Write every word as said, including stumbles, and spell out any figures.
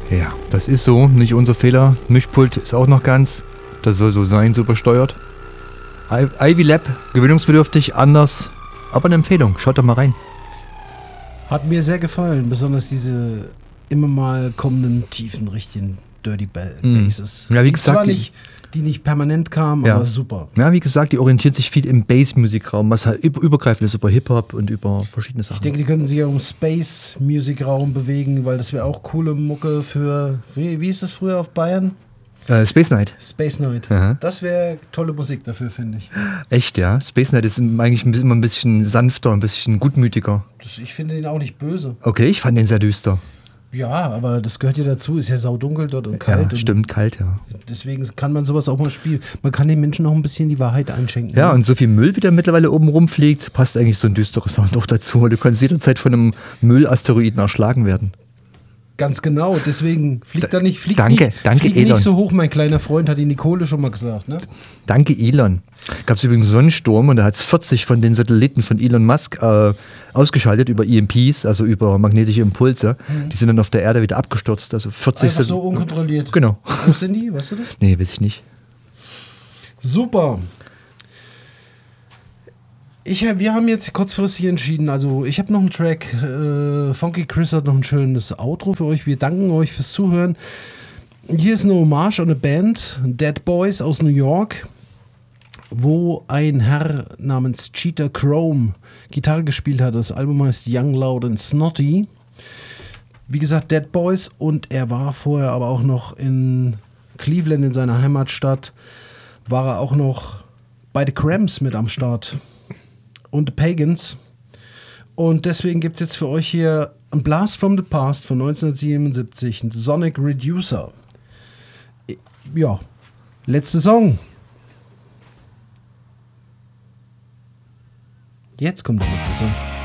Ja, das ist so, nicht unser Fehler. Mischpult ist auch noch ganz. Das soll so sein, so besteuert. I- Ivy Lab, gewöhnungsbedürftig, anders. Aber eine Empfehlung, schaut doch mal rein. Hat mir sehr gefallen, besonders diese immer mal kommenden tiefen, richtigen Dirty ba- Mm. Basses. Ja, wie die gesagt, zwar die- nicht, die nicht permanent kamen, Ja. aber super. Ja, wie gesagt, die orientiert sich viel im Bass-Musikraum, was halt über- übergreifend ist über Hip-Hop und über verschiedene Sachen. Ich denke, die können sich ja um Space-Musikraum bewegen, weil das wäre auch coole Mucke für, wie, wie ist das früher auf Bayern? äh, Space Night. Space Night. Aha. Das wäre tolle Musik dafür, finde ich. Echt, ja. Space Night ist eigentlich ein bisschen- immer ein bisschen sanfter, ein bisschen gutmütiger. Das, ich finde den auch nicht böse. Okay, ich fand den sehr düster. Ja, aber das gehört ja dazu. Ist ja saudunkel dort und kalt. Ja, und stimmt, kalt, ja. Deswegen kann man sowas auch mal spielen. Man kann den Menschen auch ein bisschen die Wahrheit einschenken. Ja, ne? und so viel Müll, wie da mittlerweile oben rumfliegt, passt eigentlich so ein düsterer Sound auch dazu. weil Du kannst jederzeit von einem Müllasteroiden erschlagen werden. Ganz genau. Deswegen fliegt da nicht, fliegt Danke, nicht, danke, fliegt Elon. nicht so hoch, mein kleiner Freund, hat die Nicole schon mal gesagt. Ne? Danke, Elon. Gab es übrigens einen Sonnensturm und da hat es vierzig von den Satelliten von Elon Musk äh, ausgeschaltet über E M Ps, also über magnetische Impulse. Mhm. Die sind dann auf der Erde wieder abgestürzt. Also vierzig Einfach so Sat- unkontrolliert. Genau. Wo sind die? Weißt du das? Nee, weiß ich nicht. Super. Ich, hab- wir haben jetzt kurzfristig entschieden, also ich habe noch einen Track, äh, Funky Chris hat noch ein schönes Outro für euch, wir danken euch fürs Zuhören. Hier ist eine Hommage an eine Band, Dead Boys aus New York, wo ein Herr namens Cheetah Chrome Gitarre gespielt hat. Das Album heißt Young, Loud and Snotty. Wie gesagt, Dead Boys, und er war vorher aber auch noch in Cleveland, in seiner Heimatstadt, war er auch noch bei The Cramps mit am Start und The Pagans. Und deswegen gibt es jetzt für euch hier ein Blast from the Past von neunzehnhundertsiebenundsiebzig, ein Sonic Reducer. Ja, letzter Song. Jetzt kommt der letzte Song.